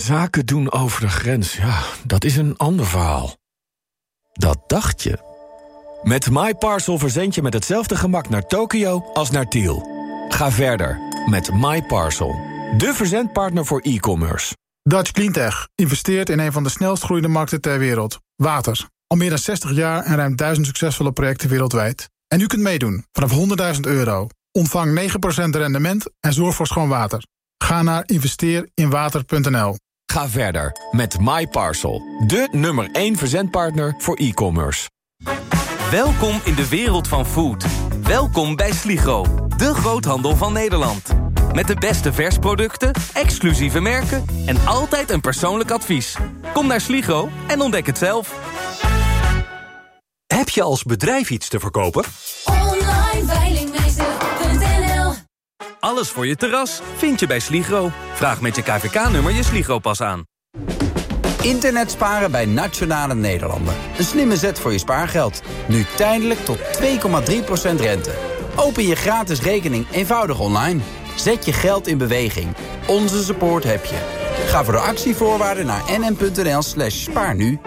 Zaken doen over de grens, ja, dat is een ander verhaal. Dat dacht je. Met MyParcel verzend je met hetzelfde gemak naar Tokio als naar Tiel. Ga verder met MyParcel, de verzendpartner voor e-commerce. Dutch Cleantech investeert in een van de snelst groeiende markten ter wereld. Water. Al meer dan 60 jaar en ruim 1000 succesvolle projecten wereldwijd. En u kunt meedoen vanaf €100.000. Ontvang 9% rendement en zorg voor schoon water. Ga naar investeerinwater.nl. Ga verder met MyParcel, de nummer 1 verzendpartner voor e-commerce. Welkom in de wereld van food. Welkom bij Sligro, de groothandel van Nederland. Met de beste versproducten, exclusieve merken en altijd een persoonlijk advies. Kom naar Sligro en ontdek het zelf. Heb je als bedrijf iets te verkopen? Online veilingmeester.nl. Alles voor je terras vind je bij Sligro. Vraag met je KVK-nummer je Sligro-pas aan. Internet sparen bij Nationale Nederlanden. Een slimme zet voor je spaargeld. Nu tijdelijk tot 2,3% rente. Open je gratis rekening eenvoudig online. Zet je geld in beweging. Onze support heb je. Ga voor de actievoorwaarden naar nm.nl/spaarnu.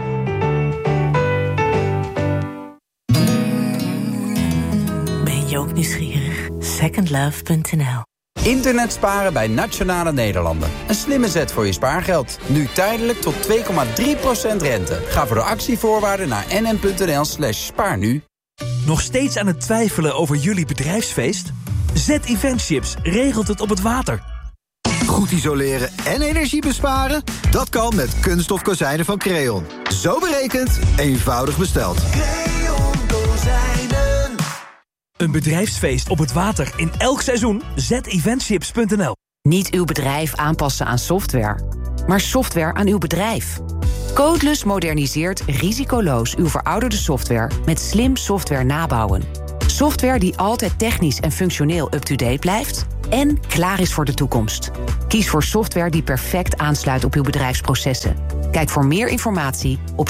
Ben je ook nieuwsgierig? Secondlove.nl. Internet sparen bij Nationale Nederlanden. Een slimme zet voor je spaargeld. Nu tijdelijk tot 2,3% rente. Ga voor de actievoorwaarden naar nm.nl/spaarnu. Nog steeds aan het twijfelen over jullie bedrijfsfeest? Z-Eventships regelt het op het water. Goed isoleren en energie besparen? Dat kan met kunststof kozijnen van Creon. Zo berekend, eenvoudig besteld. Creon kozijnen. Een bedrijfsfeest op het water in elk seizoen? Z-Eventships.nl. Niet uw bedrijf aanpassen aan software, maar software aan uw bedrijf. Codeless moderniseert risicoloos uw verouderde software met slim software nabouwen. Software die altijd technisch en functioneel up-to-date blijft en klaar is voor de toekomst. Kies voor software die perfect aansluit op uw bedrijfsprocessen. Kijk voor meer informatie op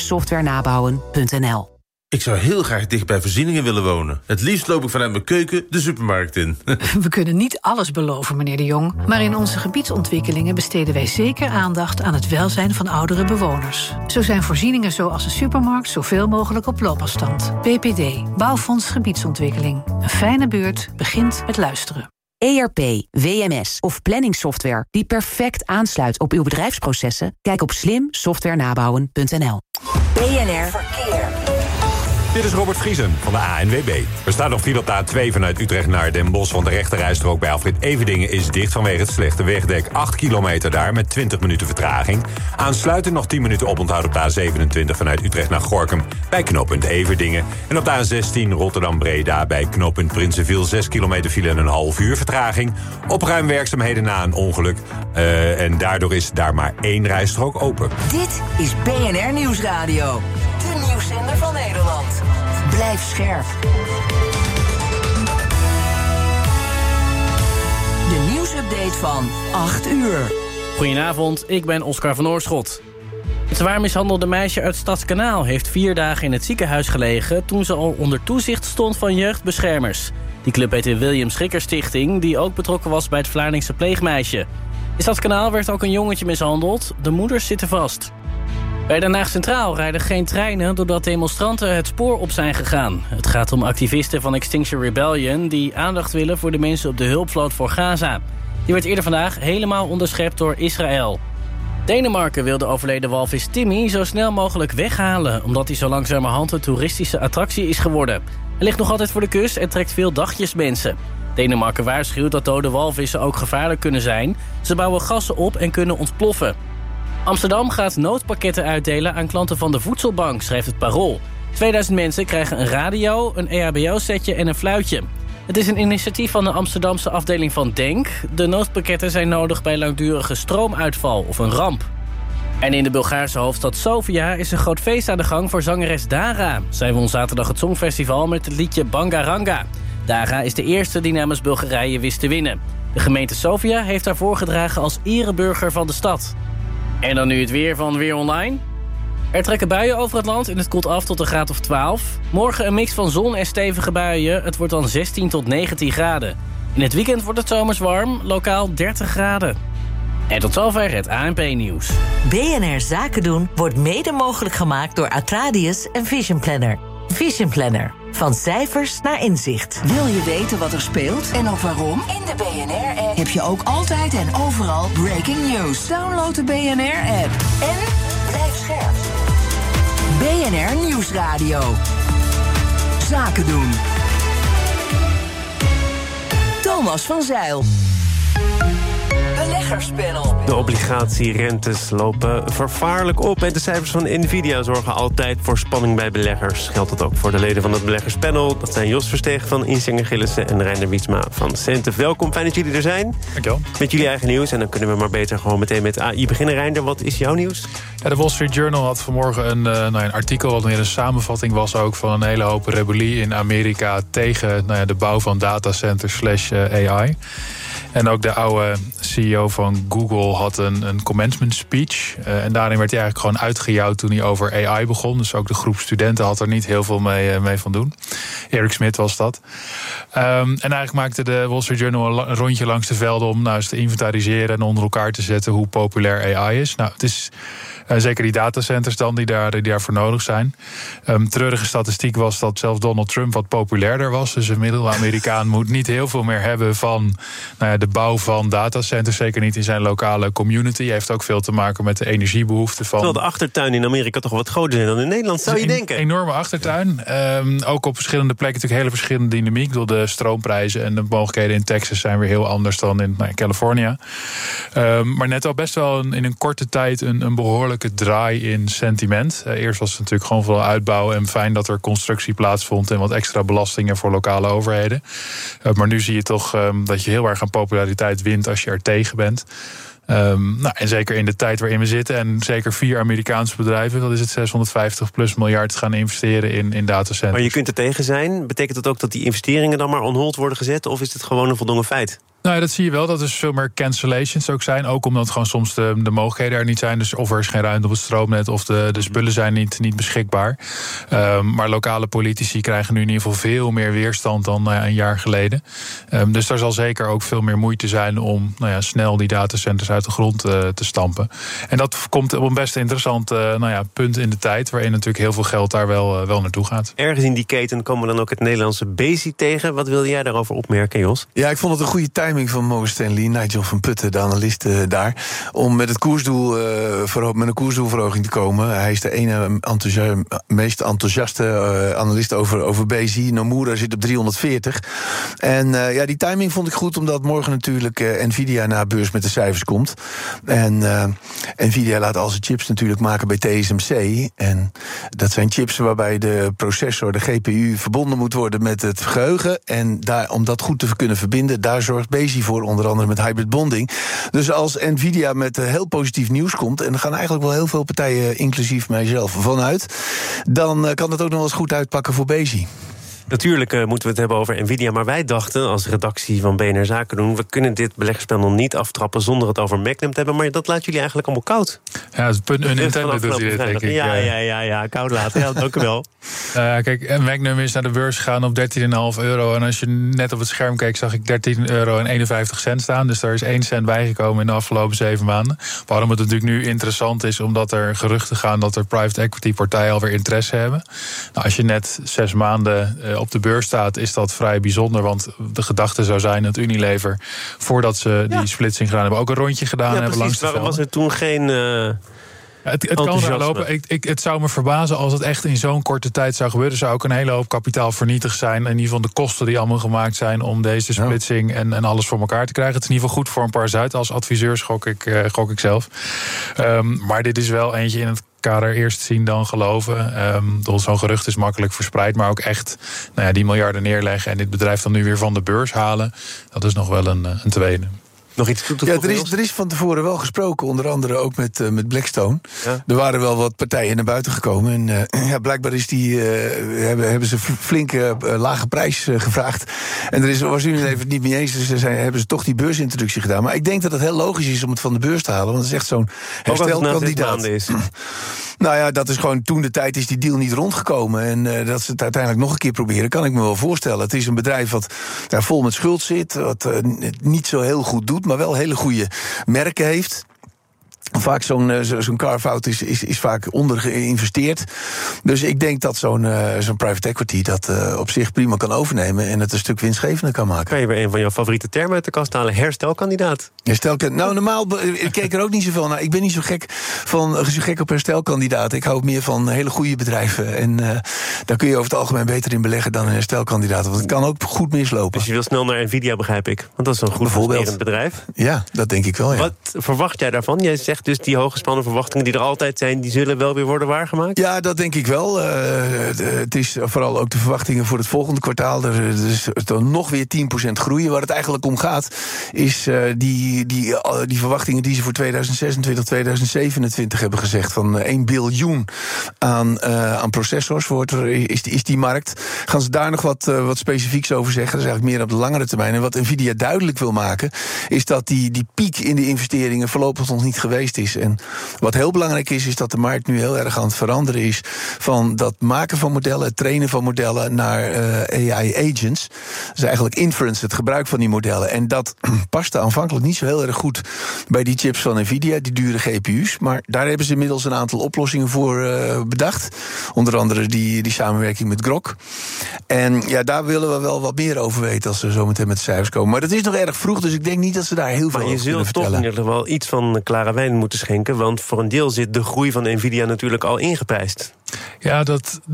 slimsoftwarenabouwen.nl. Ik zou heel graag dicht bij voorzieningen willen wonen. Het liefst loop ik vanuit mijn keuken de supermarkt in. We kunnen niet alles beloven, meneer De Jong. Maar in onze gebiedsontwikkelingen besteden wij zeker aandacht aan het welzijn van oudere bewoners. Zo zijn voorzieningen zoals een supermarkt zoveel mogelijk op loopafstand. BPD, Bouwfonds Gebiedsontwikkeling. Een fijne buurt begint met luisteren. ERP, WMS of planningssoftware die perfect aansluit op uw bedrijfsprocessen? Kijk op slimsoftwarenabouwen.nl. BNR Verkeer. Dit is Robert Vriesen van de ANWB. Er staat nog file op de A2 vanuit Utrecht naar Den Bosch... want de rechterrijstrook bij Alfred Everdingen is dicht vanwege het slechte wegdek. 8 kilometer daar met 20 minuten vertraging. Aansluitend nog 10 minuten oponthoud op de A27 vanuit Utrecht naar Gorinchem... bij knooppunt Everdingen. En op de A16 Rotterdam-Breda bij knooppunt Prinsenviel... 6 kilometer file en een half uur vertraging. Opruimwerkzaamheden na een ongeluk. En daardoor is daar maar 1 rijstrook open. Dit is BNR Nieuwsradio. De nieuwszender van Nederland. Blijf scherp. De nieuwsupdate van 8 uur. Goedenavond, ik ben Oscar van Oorschot. Het zwaar mishandelde meisje uit Stadskanaal heeft 4 dagen in het ziekenhuis gelegen... toen ze al onder toezicht stond van jeugdbeschermers. Die club heet de William Schikker Stichting... die ook betrokken was bij het Vlaardingse pleegmeisje. In Stadskanaal werd ook een jongetje mishandeld. De moeders zitten vast. Bij Den Haag Centraal rijden geen treinen doordat demonstranten het spoor op zijn gegaan. Het gaat om activisten van Extinction Rebellion die aandacht willen voor de mensen op de hulpvloot voor Gaza. Die werd eerder vandaag helemaal onderschept door Israël. Denemarken wil de overleden walvis Timmy zo snel mogelijk weghalen, omdat hij zo langzamerhand een toeristische attractie is geworden. Hij ligt nog altijd voor de kust en trekt veel dagjesmensen. Denemarken waarschuwt dat dode walvissen ook gevaarlijk kunnen zijn. Ze bouwen gassen op en kunnen ontploffen. Amsterdam gaat noodpakketten uitdelen aan klanten van de Voedselbank, schrijft het Parool. 2000 mensen krijgen een radio, een EHBO-setje en een fluitje. Het is een initiatief van de Amsterdamse afdeling van Denk. De noodpakketten zijn nodig bij langdurige stroomuitval of een ramp. En in de Bulgaarse hoofdstad Sofia is een groot feest aan de gang voor zangeres Dara. Zij won zaterdag het Songfestival met het liedje Bangaranga. Dara is de eerste die namens Bulgarije wist te winnen. De gemeente Sofia heeft haar voorgedragen als ereburger van de stad. En dan nu het weer van Weer Online. Er trekken buien over het land en het koelt af tot een graad of 12. Morgen een mix van zon en stevige buien. Het wordt dan 16 tot 19 graden. In het weekend wordt het zomers warm, lokaal 30 graden. En tot zover het ANP-nieuws. BNR Zaken doen wordt mede mogelijk gemaakt door Atradius en Vision Planner. Vision Planner. Van cijfers naar inzicht. Wil je weten wat er speelt en ook waarom? In de BNR-app heb je ook altijd en overal breaking news. Download de BNR-app en blijf scherp. BNR Nieuwsradio. Zaken doen. Thomas van Zeil. Beleggerspanel. De obligatierentes lopen vervaarlijk op en de cijfers van Nvidia zorgen altijd voor spanning bij beleggers. Geldt dat ook voor de leden van het beleggerspanel. Dat zijn Jos Verstegen van Insinger Gillissen en Reiner Wietsma van Centef. Welkom, fijn dat jullie er zijn. Dankjewel. Met jullie eigen nieuws en dan kunnen we maar beter gewoon meteen met AI beginnen. Reiner, wat is jouw nieuws? Ja, de Wall Street Journal had vanmorgen een artikel wat meer een samenvatting was ook van een hele hoop rebellie in Amerika tegen de bouw van datacenters /AI. En ook de oude CEO van Google had een commencement speech. En daarin werd hij eigenlijk gewoon uitgejouwd toen hij over AI begon. Dus ook de groep studenten had er niet heel veel mee van doen. Eric Schmidt was dat. En eigenlijk maakte de Wall Street Journal een rondje langs de velden om eens te inventariseren en onder elkaar te zetten hoe populair AI is. Nou, het is zeker die datacenters dan die daarvoor nodig zijn. Treurige statistiek was dat zelfs Donald Trump wat populairder was. Dus een middel-Amerikaan moet niet heel veel meer hebben van de bouw van datacenters. Zeker niet in zijn lokale community. Heeft ook veel te maken met de energiebehoeften van. Terwijl de achtertuin in Amerika toch wat groter zijn dan in Nederland, zou je denken. Een enorme achtertuin. Ook op verschillende plekken natuurlijk hele verschillende dynamiek. Door de stroomprijzen en de mogelijkheden in Texas zijn weer heel anders dan in California. Maar net al best wel in een korte tijd een behoorlijke draai in sentiment. Eerst was het natuurlijk gewoon vooral uitbouwen en fijn dat er constructie plaatsvond en wat extra belastingen voor lokale overheden. Maar nu zie je toch dat je heel erg aan populariteit wint als je er tegen bent. En zeker in de tijd waarin we zitten en zeker 4 Amerikaanse bedrijven, dat is het 650+ miljard gaan investeren in datacenters. Maar je kunt er tegen zijn. Betekent dat ook dat die investeringen dan maar on hold worden gezet of is het gewoon een voldongen feit? Nou, dat zie je wel, dat er veel meer cancellations ook zijn. Ook omdat gewoon soms de mogelijkheden er niet zijn. Dus of er is geen ruimte op het stroomnet of de spullen zijn niet beschikbaar. Maar lokale politici krijgen nu in ieder geval veel meer weerstand dan een jaar geleden. Dus daar zal zeker ook veel meer moeite zijn om snel die datacenters uit de grond te stampen. En dat komt op een best interessant punt in de tijd, waarin natuurlijk heel veel geld daar wel naartoe gaat. Ergens in die keten komen we dan ook het Nederlandse Bezi tegen. Wat wil jij daarover opmerken, Jos? Ja, ik vond het een goede timing van Morgan Stanley, Nigel van Putten, de analist daar, om met het koersdoel met een koersdoelverhoging te komen. Hij is de ene meest enthousiaste analist over Bezi. Nomura zit op 340. En die timing vond ik goed, omdat morgen natuurlijk Nvidia naar beurs met de cijfers komt. En Nvidia laat al zijn chips natuurlijk maken bij TSMC. En dat zijn chips waarbij de processor, de GPU, verbonden moet worden met het geheugen. En om dat goed te kunnen verbinden, daar zorgt Bezi voor, onder andere met hybrid bonding. Dus als Nvidia met heel positief nieuws komt, en er gaan eigenlijk wel heel veel partijen, inclusief mijzelf, vanuit, dan kan het ook nog wel eens goed uitpakken voor Bezi. Natuurlijk moeten we het hebben over Nvidia, maar wij dachten als redactie van BNR Zaken doen, we kunnen dit beleggerspanel niet aftrappen zonder het over Magnum te hebben, maar dat laat jullie eigenlijk allemaal koud. Ja, het punt Nintendo doet hij dit, denk ik. Ja, koud laten. Ja, dank u wel. Kijk, Magnum is naar de beurs gegaan op €13,5. En als je net op het scherm keek, zag ik €13,51 staan. Dus daar is 1 cent bijgekomen in de afgelopen 7 maanden. Waarom het natuurlijk nu interessant is, omdat er geruchten gaan dat er private equity partijen alweer interesse hebben. Nou, als je net 6 maanden op de beurs staat, is dat vrij bijzonder. Want de gedachte zou zijn dat Unilever, voordat ze die splitsing gedaan hebben, ook een rondje gedaan hebben langs de velden. Waarom was er toen geen Het kan zo lopen. Het zou me verbazen als het echt in zo'n korte tijd zou gebeuren. Er zou ook een hele hoop kapitaal vernietigd zijn. In ieder geval de kosten die allemaal gemaakt zijn om deze splitsing en alles voor elkaar te krijgen. Het is in ieder geval goed voor een paar Zuid. Als adviseur gok ik zelf. Maar dit is wel eentje in het kader eerst zien dan geloven. Zo'n gerucht is makkelijk verspreid, maar ook echt die miljarden neerleggen en dit bedrijf dan nu weer van de beurs halen. Dat is nog wel een tweede. Nog iets toe te voegen? Ja, er is van tevoren wel gesproken, onder andere ook met Blackstone. Ja. Er waren wel wat partijen naar buiten gekomen. En blijkbaar hebben ze flinke lage prijs gevraagd. En was Unilever het niet mee eens, dus hebben ze toch die beursintroductie gedaan. Maar ik denk dat het heel logisch is om het van de beurs te halen, want het is echt zo'n herstelkandidaat. Nou ja, dat is gewoon toen de tijd is die deal niet rondgekomen. En dat ze het uiteindelijk nog een keer proberen, kan ik me wel voorstellen. Het is een bedrijf wat vol met schuld zit, wat het niet zo heel goed doet, maar wel hele goede merken heeft. vaak zo'n carve-out is vaak ondergeïnvesteerd. Dus ik denk dat zo'n private equity dat op zich prima kan overnemen en het een stuk winstgevender kan maken. Kan je weer een van jouw favoriete termen uit de kast halen? Herstelkandidaat. Nou, normaal, ik keek er ook niet zoveel naar. Ik ben niet zo gek op herstelkandidaten. Ik hou meer van hele goede bedrijven. En daar kun je over het algemeen beter in beleggen dan een herstelkandidaat. Want het kan ook goed mislopen. Dus je wil snel naar Nvidia, begrijp ik. Want dat is een goed prosperend bedrijf. Ja, dat denk ik wel, ja. Wat verwacht jij daarvan? Jij zegt dus die hooggespannen verwachtingen die er altijd zijn, die zullen wel weer worden waargemaakt? Ja, dat denk ik wel. Het is vooral ook de verwachtingen voor het volgende kwartaal. Er is nog weer 10% groeien. Waar het eigenlijk om gaat, is die verwachtingen die ze voor 2026, 2027 hebben gezegd. Van 1 biljoen aan processors is die markt. Gaan ze daar nog wat specifieks over zeggen? Dat is eigenlijk meer op de langere termijn. En wat Nvidia duidelijk wil maken, is dat die piek in de investeringen voorlopig nog niet geweest is. En wat heel belangrijk is dat de markt nu heel erg aan het veranderen is van dat maken van modellen, het trainen van modellen naar AI-agents. Dus eigenlijk inference, het gebruik van die modellen. En dat paste aanvankelijk niet zo heel erg goed bij die chips van Nvidia, die dure GPU's. Maar daar hebben ze inmiddels een aantal oplossingen voor bedacht. Onder andere die samenwerking met Grok. En ja, daar willen we wel wat meer over weten als ze zo meteen met de cijfers komen. Maar dat is nog erg vroeg, dus ik denk niet dat ze daar heel veel over kunnen vertellen. Maar je zult toch in ieder geval iets van klare wijn moeten schenken, want voor een deel zit de groei van Nvidia natuurlijk al ingeprijsd. Ja,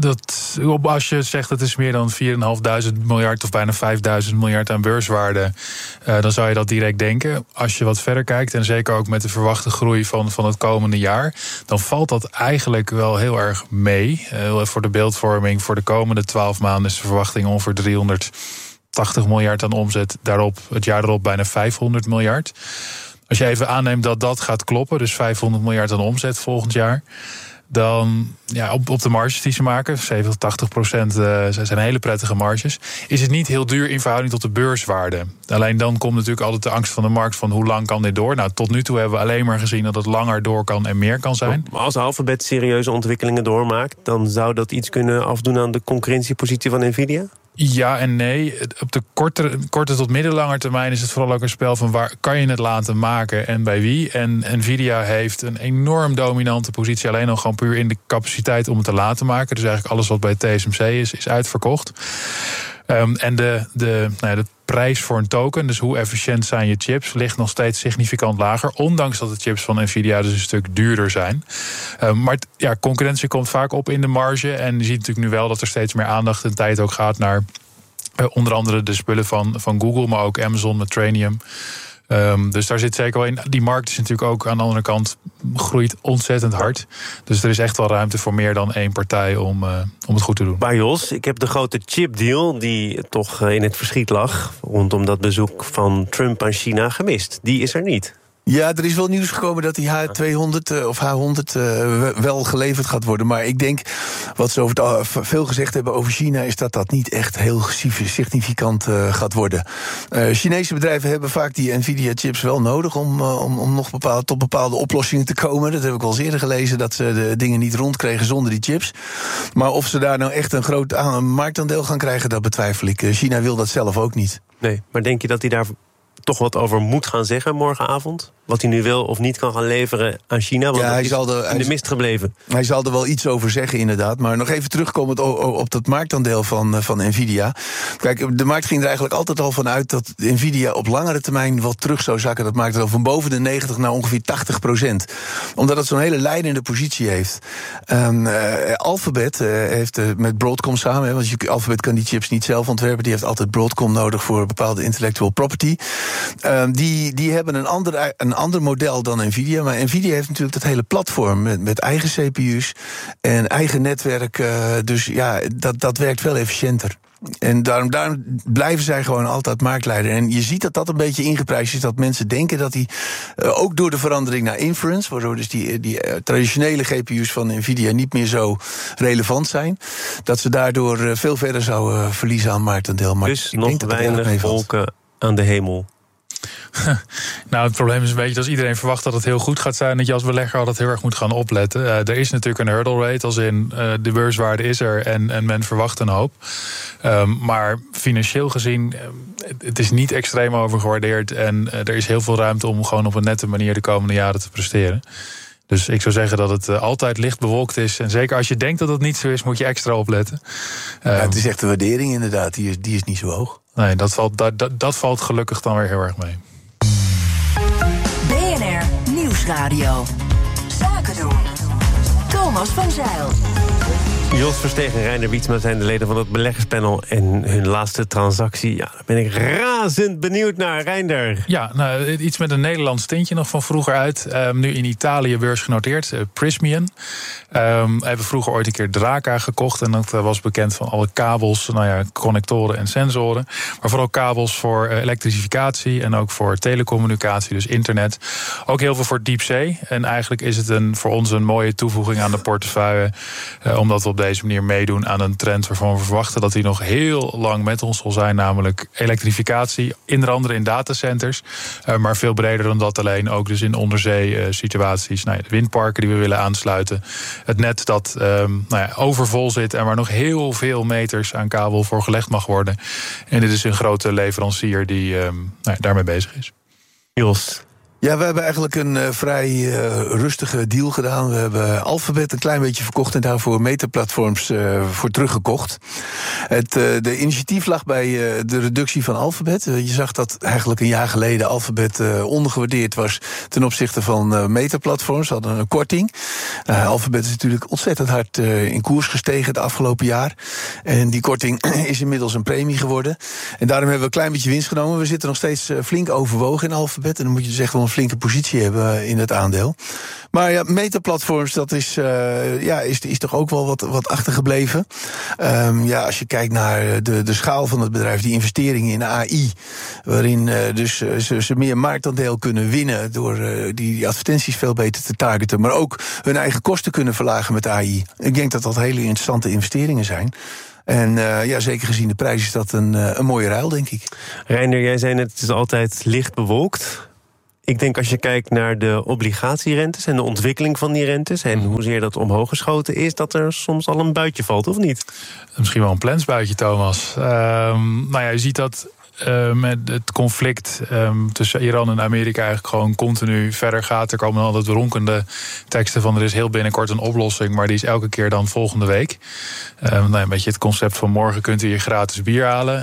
als je zegt dat het is meer dan 4.500 miljard of bijna 5.000 miljard aan beurswaarde, dan zou je dat direct denken. Als je wat verder kijkt, en zeker ook met de verwachte groei van het komende jaar, dan valt dat eigenlijk wel heel erg mee. Voor de beeldvorming, voor de komende 12 maanden is de verwachting ongeveer 380 miljard aan omzet. Het jaar erop bijna 500 miljard. Als je even aanneemt dat dat gaat kloppen, dus 500 miljard aan omzet volgend jaar, dan op de marges die ze maken, 70-80% zijn hele prettige marges, is het niet heel duur in verhouding tot de beurswaarde. Alleen dan komt natuurlijk altijd de angst van de markt van hoe lang kan dit door? Nou, tot nu toe hebben we alleen maar gezien dat het langer door kan en meer kan zijn. Maar als Alphabet serieuze ontwikkelingen doormaakt, dan zou dat iets kunnen afdoen aan de concurrentiepositie van Nvidia? Ja en nee. Op de korte tot middellange termijn is het vooral ook een spel van waar kan je het laten maken en bij wie. En Nvidia heeft een enorm dominante positie, alleen al gewoon puur in de capaciteit om het te laten maken. Dus eigenlijk alles wat bij TSMC is uitverkocht. En de prijs voor een token, dus hoe efficiënt zijn je chips, ligt nog steeds significant lager, ondanks dat de chips van Nvidia dus een stuk duurder zijn. Maar concurrentie komt vaak op in de marge en je ziet natuurlijk nu wel dat er steeds meer aandacht en tijd ook gaat naar onder andere de spullen van Google, maar ook Amazon met Trainium. Dus daar zit zeker wel in. Die markt is natuurlijk ook aan de andere kant groeit ontzettend hard. Dus er is echt wel ruimte voor meer dan één partij om het goed te doen. Maar Jos, ik heb de grote chipdeal die toch in het verschiet lag rondom dat bezoek van Trump aan China gemist. Die is er niet. Ja, er is wel nieuws gekomen dat die H200 of H100 wel geleverd gaat worden. Maar ik denk, wat ze veel gezegd hebben over China, is dat niet echt heel significant gaat worden. Chinese bedrijven hebben vaak die Nvidia-chips wel nodig om nog tot bepaalde oplossingen te komen. Dat heb ik al eens eerder gelezen, dat ze de dingen niet rondkregen zonder die chips. Maar of ze daar nou echt een groot marktaandeel gaan krijgen, dat betwijfel ik. China wil dat zelf ook niet. Nee, maar denk je dat hij daar toch wat over moet gaan zeggen morgenavond? Wat hij nu wil of niet kan gaan leveren aan China? Want hij is in de mist gebleven. Hij zal er wel iets over zeggen, inderdaad. Maar nog even terugkomend op dat marktaandeel van Nvidia. Kijk, de markt ging er eigenlijk altijd al van uit dat Nvidia op langere termijn wat terug zou zakken. Dat marktaandeel van boven de 90 naar ongeveer 80%. Omdat het zo'n hele leidende positie heeft. Alphabet heeft met Broadcom samen, want Alphabet kan die chips niet zelf ontwerpen. Die heeft altijd Broadcom nodig voor bepaalde intellectual property. Die hebben een ander model dan Nvidia. Maar Nvidia heeft natuurlijk dat hele platform met eigen CPU's en eigen netwerk. Dus ja, dat werkt veel efficiënter. En daarom blijven zij gewoon altijd marktleider. En je ziet dat een beetje ingeprijsd is. Dat mensen denken dat die, ook door de verandering naar inference, waardoor dus die traditionele GPU's van Nvidia niet meer zo relevant zijn, dat ze daardoor veel verder zouden verliezen aan marktaandeel. Maar dus nog weinig wolken aan de hemel. Nou, het probleem is een beetje dat als iedereen verwacht dat het heel goed gaat zijn, dat je als belegger altijd heel erg moet gaan opletten. Er is natuurlijk een hurdle rate, als in de beurswaarde is er en men verwacht een hoop. Maar financieel gezien, het is niet extreem overgewaardeerd en er is heel veel ruimte om gewoon op een nette manier de komende jaren te presteren. Dus ik zou zeggen dat het altijd licht bewolkt is. En zeker als je denkt dat het niet zo is, moet je extra opletten. Het is echt de waardering inderdaad, die is niet zo hoog. Nee, dat valt gelukkig dan weer heel erg mee. BNR Nieuwsradio. Zaken doen. Thomas van Zijl. Jos Verstegen en Reiner Wietsma zijn de leden van het beleggerspanel. En hun laatste transactie, ja, daar ben ik razend benieuwd naar. Reinder. Ja, nou, iets met een Nederlands tintje nog van vroeger uit. Nu in Italië beursgenoteerd, Prysmian. Hebben vroeger ooit een keer Draca gekocht. En dat was bekend van alle kabels, connectoren en sensoren. Maar vooral kabels voor elektrificatie en ook voor telecommunicatie, dus internet. Ook heel veel voor diepzee. En eigenlijk is het voor ons een mooie toevoeging aan de portefeuille. Omdat we op deze manier meedoen aan een trend waarvan we verwachten dat die nog heel lang met ons zal zijn. Namelijk elektrificatie, onder andere in datacenters. Maar veel breder dan dat alleen. Ook dus in onderzee situaties. De windparken die we willen aansluiten. Het net dat overvol zit en waar nog heel veel meters aan kabel voor gelegd mag worden. En dit is een grote leverancier die daarmee bezig is. Jos. Ja, we hebben eigenlijk een vrij rustige deal gedaan. We hebben Alphabet een klein beetje verkocht en daarvoor Meta-platforms voor teruggekocht. De initiatief lag bij de reductie van Alphabet. Je zag dat eigenlijk een jaar geleden Alphabet ondergewaardeerd was ten opzichte van Meta-platforms. Ze hadden een korting. Alphabet is natuurlijk ontzettend hard in koers gestegen het afgelopen jaar. En die korting is inmiddels een premie geworden. En daarom hebben we een klein beetje winst genomen. We zitten nog steeds flink overwogen in Alphabet. En dan moet je dus echt wel een flinke positie hebben in het aandeel. Maar ja, Meta-platforms, dat is toch ook wel wat achtergebleven. Als je kijkt naar de schaal van het bedrijf, die investeringen in AI, waarin dus ze meer marktaandeel kunnen winnen door die advertenties veel beter te targeten, maar ook hun eigen kosten kunnen verlagen met AI. Ik denk dat dat hele interessante investeringen zijn. En zeker gezien de prijs is dat een mooie ruil, denk ik. Reiner, jij zei net, het is altijd licht bewolkt. Ik denk als je kijkt naar de obligatierentes en de ontwikkeling van die rentes en hoezeer dat omhoog geschoten is, dat er soms al een buitje valt, of niet? Misschien wel een plensbuitje, Thomas. Je ziet dat met het conflict tussen Iran en Amerika eigenlijk gewoon continu verder gaat. Er komen altijd ronkende teksten van er is heel binnenkort een oplossing, maar die is elke keer dan volgende week. Een beetje het concept van morgen kunt u je gratis bier halen.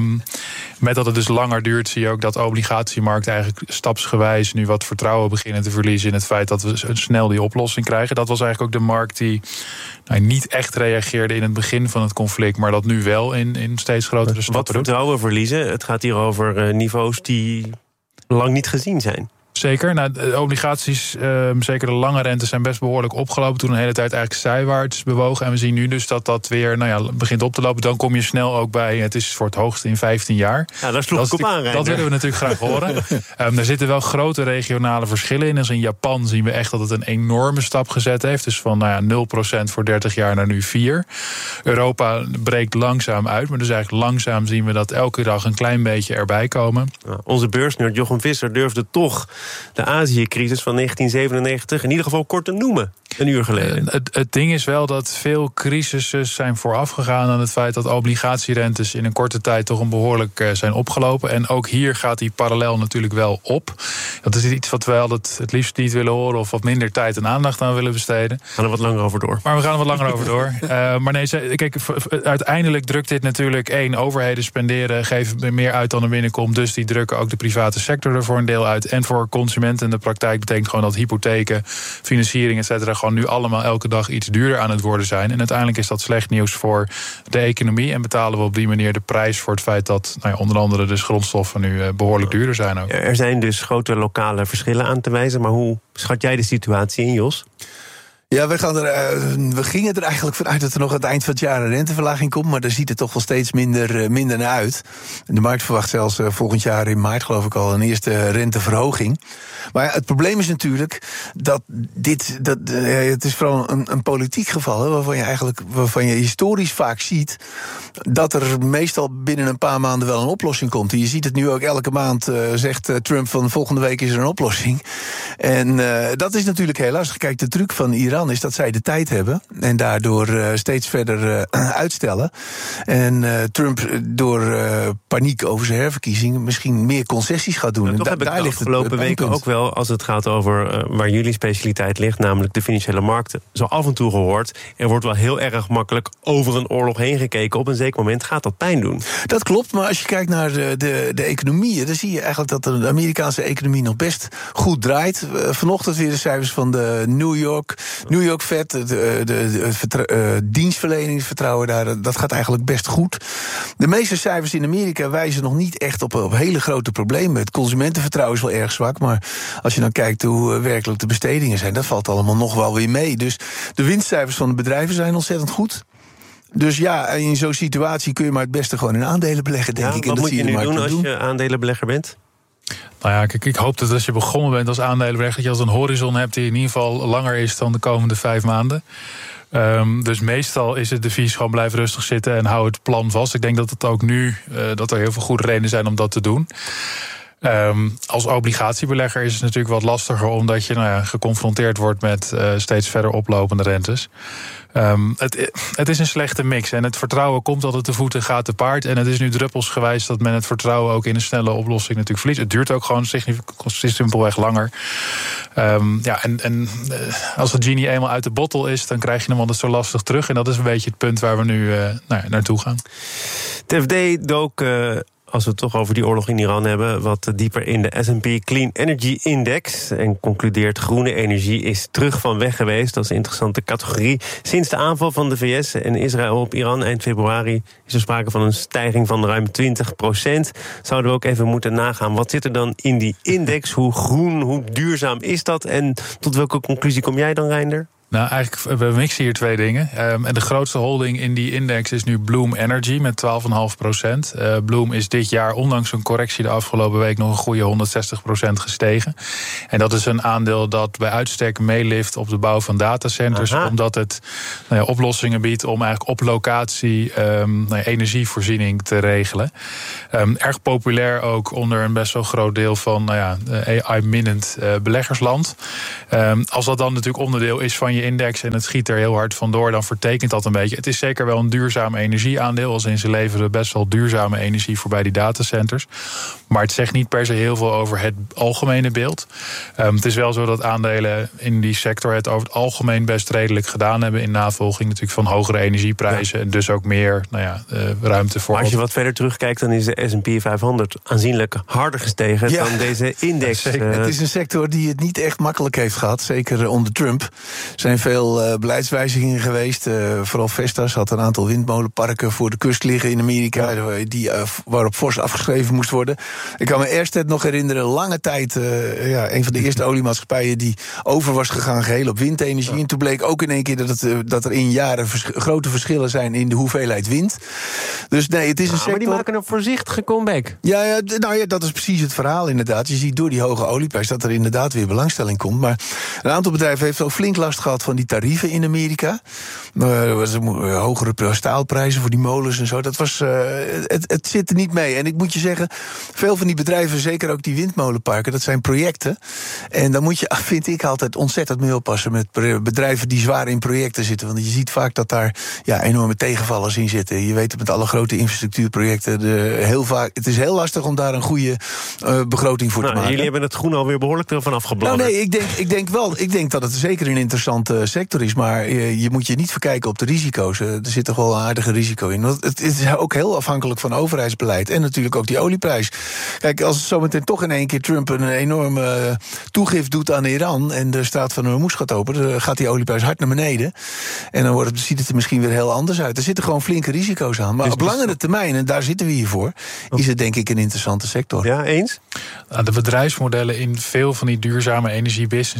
Met dat het dus langer duurt, zie je ook dat de obligatiemarkt eigenlijk stapsgewijs nu wat vertrouwen beginnen te verliezen in het feit dat we snel die oplossing krijgen. Dat was eigenlijk ook de markt die niet echt reageerde in het begin van het conflict, maar dat nu wel in steeds grotere stappen. Wat vertrouwen verliezen? Het gaat hier over niveaus die lang niet gezien zijn. Zeker. De obligaties, zeker de lange rentes, zijn best behoorlijk opgelopen. Toen een hele tijd eigenlijk zijwaarts bewogen. En we zien nu dus dat weer begint op te lopen. Dan kom je snel ook bij, het is voor het hoogste in 15 jaar. Ja, daar sloeg ik op aan, Reiner. Dat willen we natuurlijk graag horen. Er zitten wel grote regionale verschillen in. Dus in Japan zien we echt dat het een enorme stap gezet heeft. Dus van 0% voor 30 jaar naar nu 4. Europa breekt langzaam uit. Maar dus eigenlijk langzaam zien we dat elke dag een klein beetje erbij komen. Onze beursnerd Jochem Visser durfde toch de Azië-crisis van 1997 in ieder geval kort te noemen, een uur geleden. Het ding is wel dat veel crisissen zijn voorafgegaan aan het feit dat obligatierentes in een korte tijd toch een behoorlijk zijn opgelopen. En ook hier gaat die parallel natuurlijk wel op. Dat is iets wat we het liefst niet willen horen of wat minder tijd en aandacht aan willen besteden. We gaan er wat langer over door. Maar we gaan er wat langer over door. Maar nee, kijk, uiteindelijk drukt dit natuurlijk overheden spenderen, geven meer uit dan er binnenkomt. Dus die drukken ook de private sector er voor een deel uit. En voor consumenten in de praktijk betekent gewoon dat hypotheken, financiering, et cetera, gewoon nu allemaal elke dag iets duurder aan het worden zijn. En uiteindelijk is dat slecht nieuws voor de economie. En betalen we op die manier de prijs voor het feit dat onder andere dus grondstoffen nu behoorlijk duurder zijn ook. Er zijn dus grote lokale verschillen aan te wijzen. Maar hoe schat jij de situatie in, Jos? Ja, we gingen er eigenlijk vanuit dat er nog aan het eind van het jaar een renteverlaging komt, maar daar ziet het toch wel steeds minder naar uit. De markt verwacht zelfs volgend jaar in maart, geloof ik al, een eerste renteverhoging. Maar ja, het probleem is natuurlijk dat het is vooral een politiek geval, hè, waarvan je historisch vaak ziet dat er meestal binnen een paar maanden wel een oplossing komt. En je ziet het nu ook elke maand, zegt Trump van volgende week is er een oplossing. En dat is natuurlijk heel lastig. Kijk, de truc van Iran is dat zij de tijd hebben en daardoor steeds verder uitstellen. En Trump door paniek over zijn herverkiezing misschien meer concessies gaat doen. Maar toch heb ik de afgelopen weken ook wel, als het gaat over waar jullie specialiteit ligt, namelijk de financiële markten, zo af en toe gehoord, er wordt wel heel erg makkelijk over een oorlog heen gekeken. Op een zeker moment gaat dat pijn doen. Dat klopt, maar als je kijkt naar de economieën, dan zie je eigenlijk dat de Amerikaanse economie nog best goed draait. Vanochtend weer de cijfers van de New York Fed, de dienstverleningsvertrouwen daar, dat gaat eigenlijk best goed. De meeste cijfers in Amerika wijzen nog niet echt op hele grote problemen. Het consumentenvertrouwen is wel erg zwak, maar als je dan kijkt hoe werkelijk de bestedingen zijn, dat valt allemaal nog wel weer mee. Dus de winstcijfers van de bedrijven zijn ontzettend goed. Dus ja, in zo'n situatie kun je maar het beste gewoon in aandelen beleggen, denk ik. Wat moet je nu doen als je aandelenbelegger bent? Nou ja, kijk, ik hoop dat als je begonnen bent als aandelenbelegger, dat je als een horizon hebt die in ieder geval langer is dan de komende 5 maanden. Dus meestal is het devies gewoon blijf rustig zitten en hou het plan vast. Ik denk dat het ook nu, dat er heel veel goede redenen zijn om dat te doen. Als obligatiebelegger is het natuurlijk wat lastiger, omdat je geconfronteerd wordt met steeds verder oplopende rentes. Het is een slechte mix en het vertrouwen komt altijd te voet en gaat te paard. En het is nu druppelsgewijs dat men het vertrouwen ook in een snelle oplossing natuurlijk verliest. Het duurt ook gewoon simpelweg langer. Als de genie eenmaal uit de bottle is, dan krijg je hem altijd zo lastig terug. En dat is een beetje het punt waar we nu naartoe gaan. Het FD dook, als we het toch over die oorlog in Iran hebben, wat dieper in de S&P Clean Energy Index en concludeert groene energie is terug van weg geweest. Dat is een interessante categorie. Sinds de aanval van de VS en Israël op Iran eind februari is er sprake van een stijging van ruim 20%. Zouden we ook even moeten nagaan, wat zit er dan in die index? Hoe groen, hoe duurzaam is dat? En tot welke conclusie kom jij dan, Reinder? Nou, eigenlijk, we mixen hier 2 dingen. En de grootste holding in die index is nu Bloom Energy met 12,5%. Bloom is dit jaar, ondanks een correctie de afgelopen week, nog een goede 160% gestegen. En dat is een aandeel dat bij uitstek meelift op de bouw van datacenters. Aha. Omdat het oplossingen biedt om eigenlijk op locatie energievoorziening te regelen. Erg populair ook onder een best wel groot deel van AI-minnend beleggersland. Als dat dan natuurlijk onderdeel is van je index en het schiet er heel hard vandoor, dan vertekent dat een beetje. Het is zeker wel een duurzaam energieaandeel, als in ze leveren best wel duurzame energie voorbij die datacenters. Maar het zegt niet per se heel veel over het algemene beeld. Het is wel zo dat aandelen in die sector het over het algemeen best redelijk gedaan hebben in navolging natuurlijk van hogere energieprijzen en dus ook meer ruimte voor. Maar als je wat verder terugkijkt, dan is de S&P 500 aanzienlijk harder gestegen dan deze index. Het is een sector die het niet echt makkelijk heeft gehad, zeker onder Trump. Er zijn veel beleidswijzigingen geweest. Vooral Vestas had een aantal windmolenparken voor de kust liggen in Amerika, waarop fors afgeschreven moest worden. Ik kan me Ørsted nog herinneren, lange tijd een van de eerste oliemaatschappijen die over was gegaan geheel op windenergie. En toen bleek ook in één keer dat er in jaren grote verschillen zijn in de hoeveelheid wind. Dus nee, het is een sector. Maar die maken een voorzichtige comeback. Ja, dat is precies het verhaal inderdaad. Je ziet door die hoge olieprijs dat er inderdaad weer belangstelling komt. Maar een aantal bedrijven heeft ook flink last gehad van die tarieven in Amerika. Hogere staalprijzen voor die molens en zo. Dat was, het zit er niet mee. En ik moet je zeggen, veel van die bedrijven, zeker ook die windmolenparken, dat zijn projecten. En dan moet je, vind ik, altijd ontzettend mee oppassen met bedrijven die zwaar in projecten zitten. Want je ziet vaak dat daar enorme tegenvallers in zitten. Je weet het met alle grote infrastructuurprojecten. Het is heel lastig om daar een goede begroting voor te maken. Jullie hebben het groen alweer behoorlijk ervan afgebladderd. Nou nee, ik denk dat het zeker een interessante sector is. Maar je moet je niet verkijken op de risico's. Er zit toch wel een aardige risico in. Want het is ook heel afhankelijk van overheidsbeleid. En natuurlijk ook die olieprijs. Kijk, als zometeen toch in één keer Trump een enorme toegift doet aan Iran en de Straat van Hormuz gaat open, dan gaat die olieprijs hard naar beneden. En dan ziet het er misschien weer heel anders uit. Er zitten gewoon flinke risico's aan. Maar op langere termijn, en daar zitten we hier voor, is het denk ik een interessante sector. Ja, eens? De bedrijfsmodellen in veel van die duurzame energiebusinesses zijn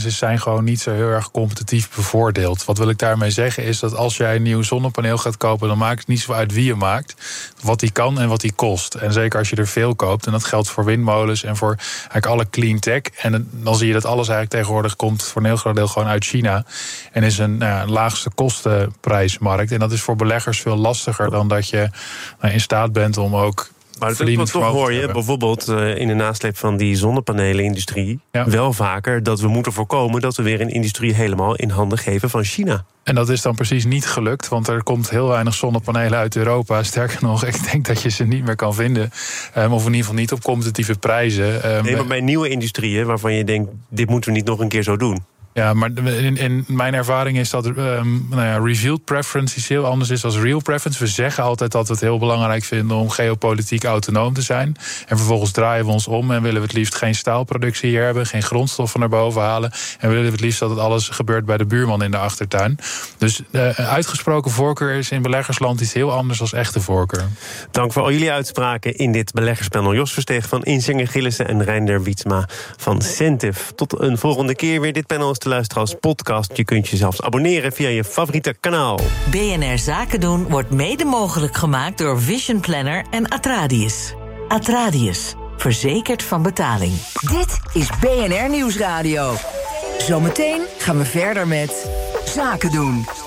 gewoon niet zo heel erg competitief bevoordeeld. Wat wil ik daarmee zeggen is dat als jij een nieuw zonnepaneel gaat kopen, dan maakt het niet zo uit wie je maakt, wat die kan en wat die kost. En zeker als je er veel koopt, en dat geldt voor windmolens en voor eigenlijk alle clean tech. En dan zie je dat alles eigenlijk tegenwoordig komt voor een heel groot deel gewoon uit China. En is een laagste kostenprijsmarkt. En dat is voor beleggers veel lastiger dan dat je in staat bent om ook. Maar toch hoor je bijvoorbeeld in de nasleep van die zonnepanelenindustrie wel vaker dat we moeten voorkomen dat we weer een industrie helemaal in handen geven van China. En dat is dan precies niet gelukt, want er komt heel weinig zonnepanelen uit Europa. Sterker nog, ik denk dat je ze niet meer kan vinden. Of in ieder geval niet op competitieve prijzen. Nee, maar bij nieuwe industrieën waarvan je denkt, dit moeten we niet nog een keer zo doen. Ja, maar in mijn ervaring is dat revealed preference iets heel anders is dan real preference. We zeggen altijd dat we het heel belangrijk vinden om geopolitiek autonoom te zijn. En vervolgens draaien we ons om en willen we het liefst geen staalproductie hier hebben, geen grondstoffen naar boven halen. En willen we het liefst dat het alles gebeurt bij de buurman in de achtertuin. Dus uitgesproken voorkeur is in beleggersland iets heel anders dan echte voorkeur. Dank voor al jullie uitspraken in dit beleggerspanel. Jos Versteeg van Insinger Gillissen en Reinder Wietsma van Centif. Tot een volgende keer weer. Dit panel is te luisteren als podcast. Je kunt je zelfs abonneren via je favoriete kanaal. BNR Zaken doen wordt mede mogelijk gemaakt door Vision Planner en Atradius. Atradius, verzekerd van betaling. Dit is BNR Nieuwsradio. Zometeen gaan we verder met Zaken doen.